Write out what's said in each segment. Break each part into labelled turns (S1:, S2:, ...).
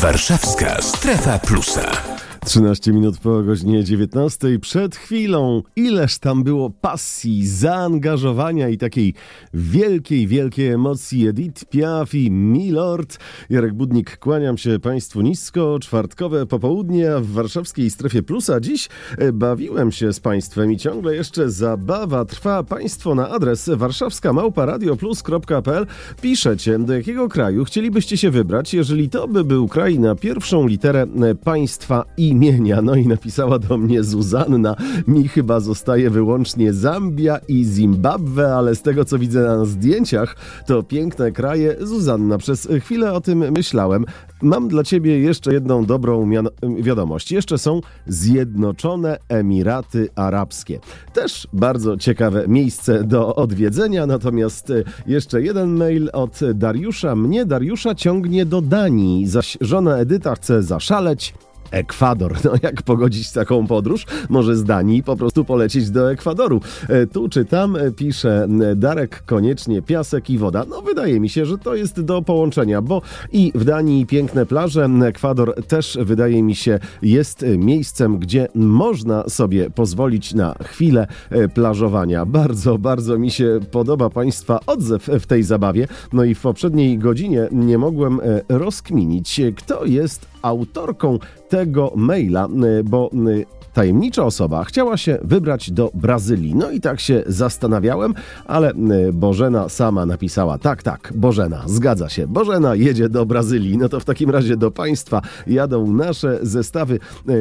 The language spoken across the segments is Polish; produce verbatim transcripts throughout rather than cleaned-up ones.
S1: Warszawska Strefa Plusa.
S2: trzynaście minut po godzinie dziewiętnastej. Przed chwilą ileż tam było pasji, zaangażowania i takiej wielkiej, wielkiej emocji. Edith Piaf i Milord. Jarek Budnik, kłaniam się Państwu nisko. Czwartkowe popołudnie w warszawskiej Strefie Plusa. Dziś bawiłem się z Państwem i ciągle jeszcze zabawa trwa. Państwo na adres warszawska małpa radioplus kropka pe el piszecie, do jakiego kraju chcielibyście się wybrać, jeżeli to by był kraj na pierwszą literę państwa imienia. No i napisała do mnie Zuzanna. Mi chyba zostaje wyłącznie Zambia i Zimbabwe, ale z tego, co widzę na zdjęciach, to piękne kraje. Zuzanna, przez chwilę o tym myślałem. Mam dla ciebie jeszcze jedną dobrą miano- wiadomość. Jeszcze są Zjednoczone Emiraty Arabskie. Też bardzo ciekawe miejsce do odwiedzenia, natomiast jeszcze jeden mail od Dariusza. Mnie Dariusza ciągnie do Danii, zaś żona Edyta chce zaszaleć. Ekwador. No jak pogodzić taką podróż? Może z Danii po prostu polecieć do Ekwadoru. E, tu czy tam e, pisze Darek, koniecznie piasek i woda. No wydaje mi się, że to jest do połączenia, bo i w Danii piękne plaże, Ekwador też wydaje mi się jest miejscem, gdzie można sobie pozwolić na chwilę e, plażowania. Bardzo, bardzo mi się podoba Państwa odzew w tej zabawie. No i w poprzedniej godzinie nie mogłem e, rozkminić, kto jest autorką tego maila, bo tajemnicza osoba chciała się wybrać do Brazylii. No i tak się zastanawiałem, ale Bożena sama napisała, tak, tak, Bożena, zgadza się, Bożena jedzie do Brazylii. No to w takim razie do Państwa jadą nasze zestawy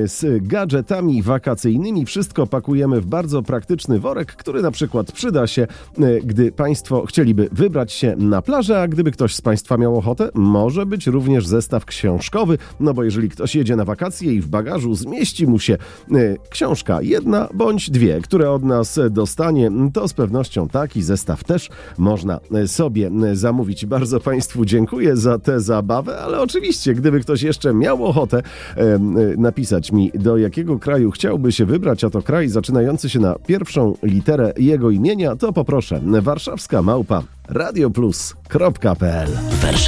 S2: z gadżetami wakacyjnymi. Wszystko pakujemy w bardzo praktyczny worek, który na przykład przyda się, gdy Państwo chcieliby wybrać się na plażę, a gdyby ktoś z Państwa miał ochotę, może być również zestaw książkowy, no bo jeżeli ktoś jedzie na wakacje i w bagażu zmieści mu się książka jedna bądź dwie, które od nas dostanie, to z pewnością taki zestaw też można sobie zamówić. Bardzo Państwu dziękuję za tę zabawę, ale oczywiście, gdyby ktoś jeszcze miał ochotę e, napisać mi, do jakiego kraju chciałby się wybrać, a to kraj zaczynający się na pierwszą literę jego imienia, to poproszę warszawska małpa radioplus kropka pe el.